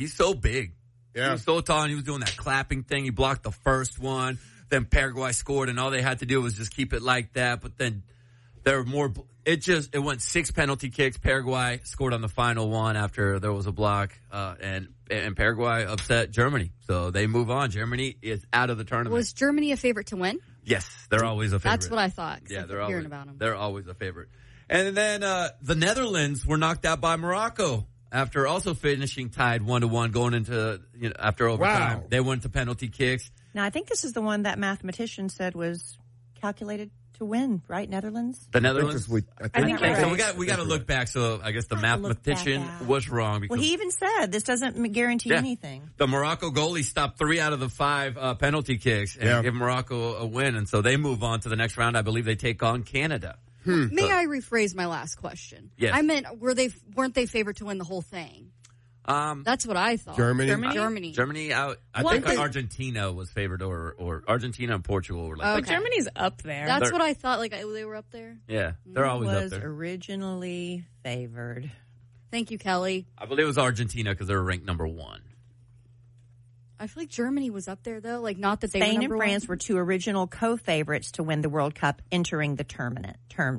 he's so big. Yeah. He was so tall, and he was doing that clapping thing. He blocked the first one. Then Paraguay scored, and all they had to do was just keep it like that. But then there were more. It went 6 penalty kicks. Paraguay scored on the final one after there was a block, and Paraguay upset Germany. So they move on. Germany is out of the tournament. Was Germany a favorite to win? Yes, they're always a favorite. That's what I thought. Yeah, they're hearing about them. They're always a favorite. And then the Netherlands were knocked out by Morocco after also finishing tied 1-1 going into after overtime. Wow. They went to penalty kicks. Now, I think this is the one that mathematician said was calculated to win, right? Netherlands? The Netherlands? I think So we got to look back. So I guess the mathematician was wrong. Because, Well, he even said this doesn't guarantee anything. The Morocco goalie stopped 3 out of the 5 penalty kicks and give Morocco a win. And so they move on to the next round. I believe they take on Canada. May I rephrase my last question? Yes. I meant, weren't they favored to win the whole thing? That's what I thought. Germany out. I think Argentina was favored, or Argentina and Portugal were like. But Germany's up there. That's what I thought. Like they were up there. Yeah, they're always up Was there. originally favored. Thank you, Kelly. I believe it was Argentina because they were ranked number 1. I feel like Germany was up there though. Like not that they Spain were and number France 1. were 2 original co-favorites to win the World Cup entering the tournament.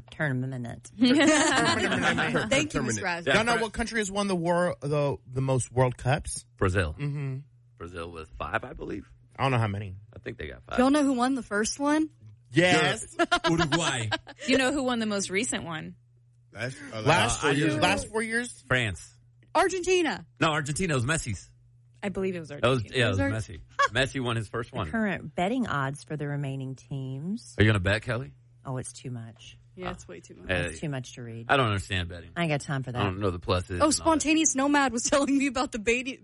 Thank you, Ms. Raz. Y'all know what country has won the most World Cups? Brazil. Mm-hmm. Brazil with 5, I believe. I don't know how many. I think they got 5. Y'all know who won the first one? Yes. Uruguay. You know who won the most recent one? Last 4 years? France. Argentina. No, Argentina was Messi's. I believe it was It Argentina. was Messi. Messi won his first one. Current betting odds for the remaining teams. Are you going to bet, Kelly? Oh, it's too much. Yeah, it's way too much. It's too much to read. I don't understand betting. I ain't got time for that. I don't know the pluses. Oh, Spontaneous Nomad was telling me about the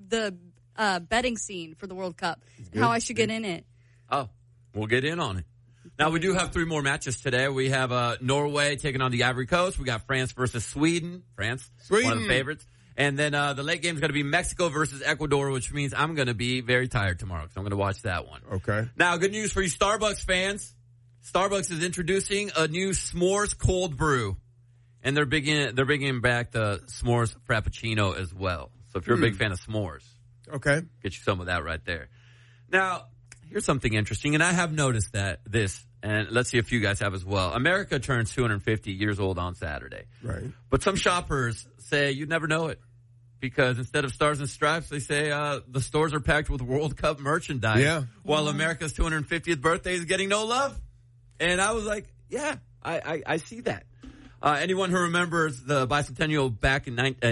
betting scene for the World Cup. How I should get in it. Oh, we'll get in on it. Now, we do have 3 more matches today. We have Norway taking on the Ivory Coast. We got France versus Sweden. France, one of the favorites. And then the late game is going to be Mexico versus Ecuador, which means I'm going to be very tired tomorrow because I'm going to watch that one. Okay. Now, good news for you Starbucks fans. Starbucks is introducing a new s'mores cold brew, and they're bringing back the s'mores frappuccino as well. So if you're a big fan of s'mores, okay, get you some of that right there. Now, here's something interesting, and I have noticed this, and let's see if you guys have as well. America turns 250 years old on Saturday. Right. But some shoppers say you'd never know it because instead of stars and stripes, they say the stores are packed with World Cup merchandise. Yeah. While America's 250th birthday is getting no love. And I was like, yeah, I see that. Anyone who remembers the bicentennial back in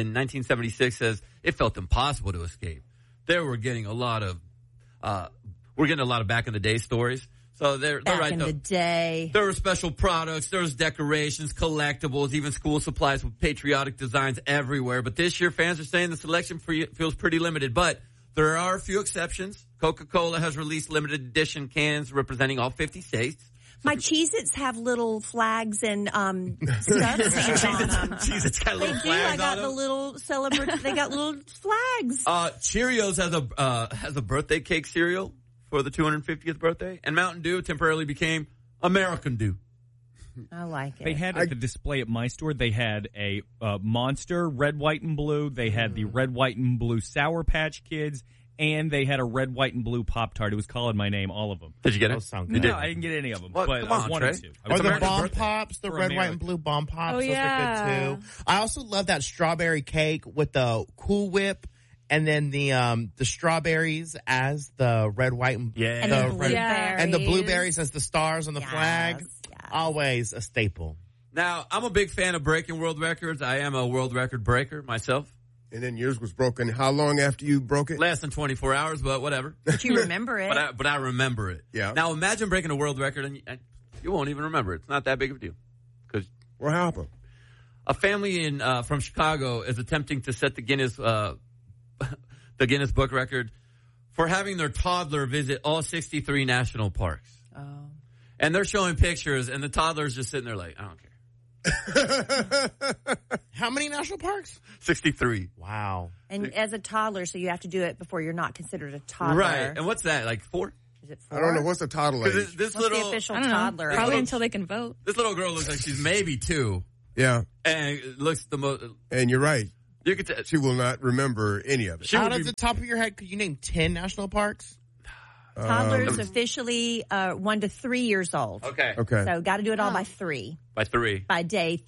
1976 says it felt impossible to escape. We're getting a lot of back in the day stories. So they're Back right. in the day. There were special products, there was decorations, collectibles, even school supplies with patriotic designs everywhere. But this year, fans are saying the selection feels pretty limited. But there are a few exceptions. Coca-Cola has released limited edition cans representing all 50 states. My Cheez-Its have little flags and stuff on them. Cheez-Its got little They do. flags I got on the them. little they got little flags. Cheerios has a birthday cake cereal for the 250th birthday, and Mountain Dew temporarily became American Dew. I like it. They had at the display at my store, they had a Monster Red, White, and Blue. They had the Red, White, and Blue Sour Patch Kids. And they had a Red, White, and Blue Pop-Tart. It was calling my name, all of them. Did you get it? Those sound No, good. I didn't get any of them. What? But Come I on, wanted Trey. to. Or the Bomb birthday. Pops, the For Red, White, America. and Blue Bomb Pops. Oh, Those yeah. are good, too. I also love that strawberry cake with the Cool Whip and then the strawberries as the red, white, and And the the red, blueberries. and the blueberries as the stars on the Yes, flag. yes. Always a staple. Now, I'm a big fan of breaking world records. I am a world record breaker myself. And then yours was broken. How long after you broke it? Less than 24 hours, but whatever. But you remember it. But I remember it. Yeah. Now, imagine breaking a world record and you won't even remember it. It's not that big of a deal. Because What happened? a family from Chicago is attempting to set the Guinness Book record for having their toddler visit all 63 national parks. Oh. And they're showing pictures, and the toddler's just sitting there like, I don't care. How many national parks? 63. Wow. And as a toddler, so you have to do it before you're not considered a toddler. Right. And what's that, like 4? Is it 4? I don't know. What's the toddler Because age? this What's the little official I don't toddler? know. Probably Age? until they can vote. this little girl looks like she's maybe 2, Yeah. and it looks the most. And you're right. You could She will not remember any of it. She Out would of be- the top of your head, could you name 10 national parks? Toddlers officially 1 to 3 years old. Okay. Okay. So got to do it all by 3. By 3. By day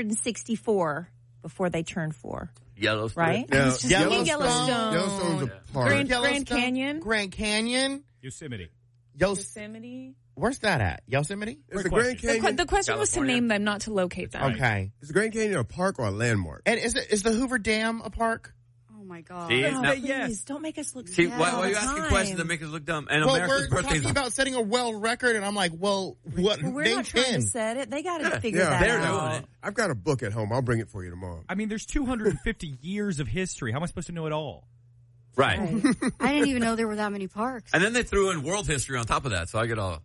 364 before they turn 4. Yellowstone. Right? Now, Yellowstone. Yellowstone's a park. Grand Yellowstone, Canyon. Grand Canyon. Yosemite. Yosemite. Where's that at? Yosemite? Is the Grand Canyon, The question was to California. name them, not to locate them. Okay. is the Grand Canyon a park or a landmark? And is the Hoover Dam a park? Oh my god. See, Oh, now- please, don't make us look See, bad why all are you the asking time. questions that make us look dumb? And Well, America's we're birthday talking about setting a world record, and I'm like, well, what? Well, we're name not trying 10. to set it. They got to figure Yeah, that they're out. doing it. I've got a book at home. I'll bring it for you tomorrow. I mean, there's 250 years of history. How am I supposed to know it all? Right. I didn't even know there were that many parks. And then they threw in world history on top of that, so I get all,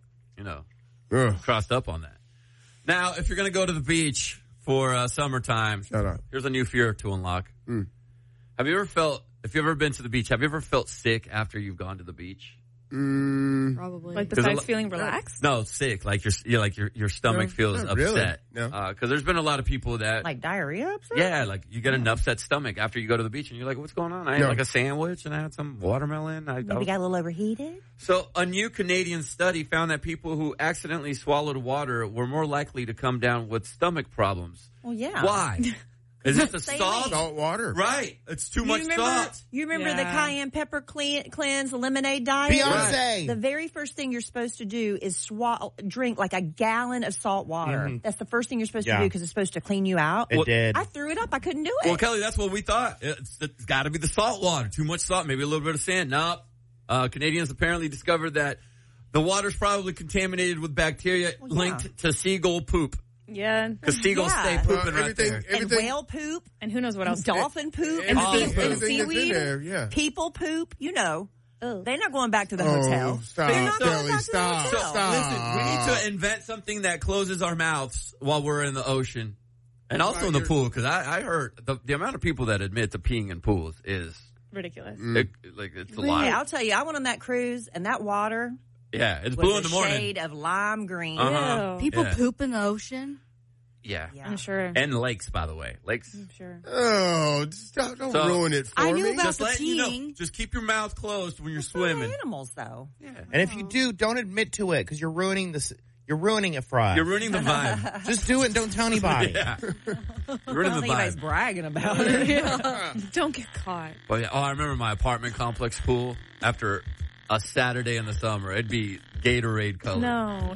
Ugh, crossed up on that. Now, if you're going to go to the beach for summertime, shut up. here's a new fear to unlock. Have you ever been to the beach, have you ever felt sick after you've gone to the beach? Probably. Like There's a besides lo- feeling relaxed? No, sick. Like your stomach feels Not really. upset. No. Because there's been a lot of people that, Like diarrhea upset? yeah, like you get an upset stomach after you go to the beach and you're like, what's going on? I ate No. like a sandwich and I had some watermelon. Maybe got a little overheated? So a new Canadian study found that people who accidentally swallowed water were more likely to come down with stomach problems. Well, yeah. Why? Is it the Same salt? thing. Salt water. Right. It's too much salt. You remember the Yeah. cayenne pepper cleanse lemonade diet? Beyonce. The very first thing you're supposed to do is drink like a gallon of salt water. That's the first thing you're supposed to Yeah. do because it's supposed to clean you out. It did. I threw it up. I couldn't do it. Well, Kelly, that's what we thought. It's got to be the salt water. Too much salt, maybe a little bit of sand. Nope. Canadians apparently discovered that the water's probably contaminated with bacteria Well, yeah. linked to seagull poop. Yeah. Because seagulls Yeah. stay pooping right there. and everything, whale poop, And who knows what else? dolphin poop, And Oh, sea- poop. and everything that's in seaweed. there, yeah. people poop. You know, Oh. they're not going back to the Oh, hotel. stop, They're not going Kelly, back to the stop, hotel. stop. Listen, we need to invent something that closes our mouths while we're in the ocean. And also in the pool, because I heard the amount of people that admit to peeing in pools is, Ridiculous. it's a lot. Yeah, I'll tell you, I went on that cruise, and that water Yeah, it's was blue in a the morning. shade of lime green. Uh-huh. Ew. People Yeah. poop in the ocean. Yeah. Yeah. I'm sure. And lakes, by the way. Lakes. I'm sure. Oh, stop, don't So- ruin it for I knew me. about Just the letting you know. peeing. Just keep your mouth closed when you're So are swimming. animals, though. And if you do, don't admit to it because you're ruining this. You're ruining it for us. You're ruining the vibe. Just do it and don't tell anybody. Yeah. You're I ruining don't the think anybody's vibe. bragging about it. Don't get caught. But yeah, I remember my apartment complex pool after a Saturday in the summer. It'd be Gatorade color. No.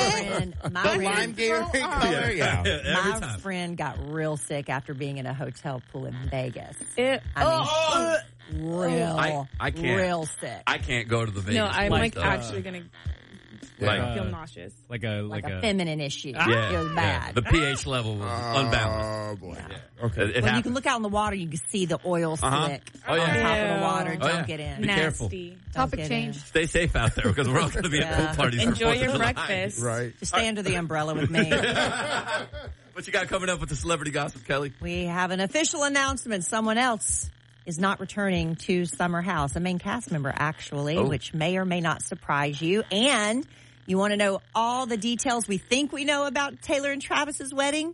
The lime Gatorade color. Yeah. Every My time. friend got real sick after being in a hotel pool in Vegas. It, I mean, real, I can't. real sick. I can't go to the Vegas. no, I'm pool like stuff. actually going to Like, feel nauseous. Like a like a feminine issue. It was yeah. bad. The pH level was unbalanced. Oh, boy. Okay. It When you happened. can look out in the water, you can see the oil slick Oh, yeah. on top of Ew. the water. Oh, Don't yeah. get in. Be careful. Nasty. Don't Topic get change. in. Stay safe out there because we're all going to be at Yeah. pool parties. for Enjoy 4th of your July. breakfast. Right. Just stay under the umbrella with me. What you got coming up with the celebrity gossip, Kelly? We have an official announcement. Someone else is not returning to Summer House, a main cast member, actually, Oh. which may or may not surprise you. And you want to know all the details we think we know about Taylor and Travis's wedding?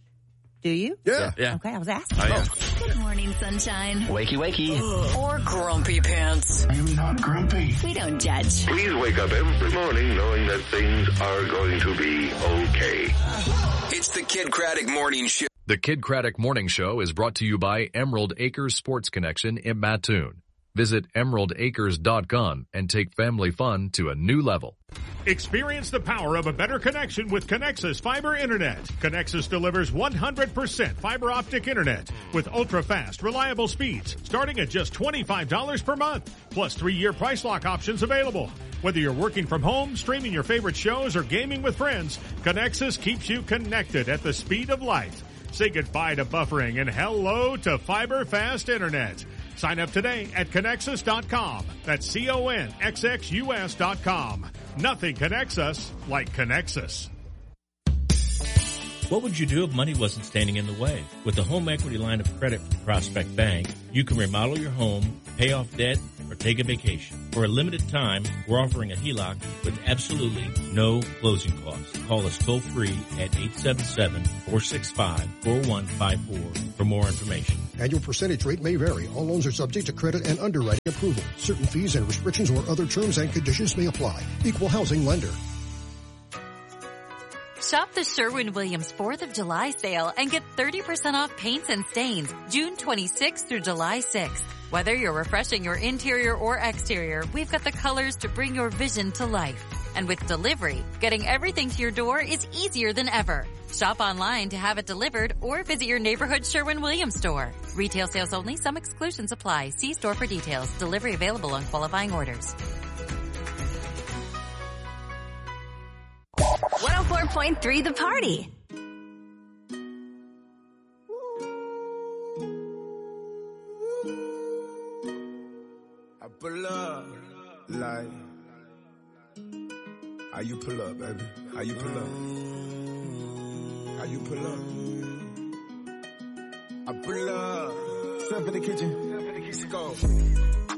Do you? Yeah. Yeah. Okay, I was asking. Oh, yeah. Good morning, sunshine. Wakey, wakey. Or grumpy pants. I'm not grumpy. We don't judge. Please wake up every morning knowing that things are going to be okay. It's the Kid Craddock Morning Show. The Kid Craddock Morning Show is brought to you by Emerald Acres Sports Connection in Mattoon. Visit emeraldacres.com and take family fun to a new level. Experience the power of a better connection with Connexus Fiber Internet. Connexus delivers 100% fiber optic internet with ultra-fast, reliable speeds starting at just $25 per month, plus 3-year price lock options available. Whether you're working from home, streaming your favorite shows, or gaming with friends, Connexus keeps you connected at the speed of light. Say goodbye to buffering and hello to fiber fast internet. Sign up today at Connexus.com. That's CONXXUS.com. Nothing connects us like Connexus. What would you do if money wasn't standing in the way? With the home equity line of credit from Prospect Bank, you can remodel your home, pay off debt, or take a vacation. For a limited time, we're offering a HELOC with absolutely no closing costs. Call us toll-free at 877-465-4154 for more information. Annual percentage rate may vary. All loans are subject to credit and underwriting approval. Certain fees and restrictions or other terms and conditions may apply. Equal housing lender. Shop the Sherwin-Williams 4th of July sale and get 30% off paints and stains June 26th through July 6th. Whether you're refreshing your interior or exterior, we've got the colors to bring your vision to life. And with delivery, getting everything to your door is easier than ever. Shop online to have it delivered or visit your neighborhood Sherwin-Williams store. Retail sales only. Some exclusions apply. See store for details. Delivery available on qualifying orders. 104.3 The Party. I pull up like how you pull up, baby? How you pull up? How you pull up? I pull up. Step in the kitchen. Let's go.